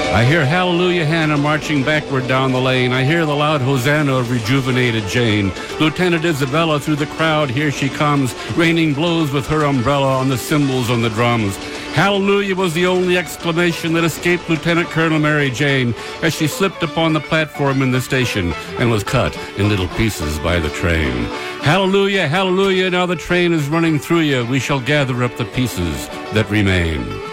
I hear Hallelujah Hannah marching backward down the lane. I hear the loud hosanna of rejuvenated Jane. Lieutenant Isabella through the crowd, here she comes, raining blows with her umbrella on the cymbals on the drums. Hallelujah was the only exclamation that escaped Lieutenant Colonel Mary Jane as she slipped upon the platform in the station and was cut in little pieces by the train. Hallelujah, hallelujah, now the train is running through you. We shall gather up the pieces that remain.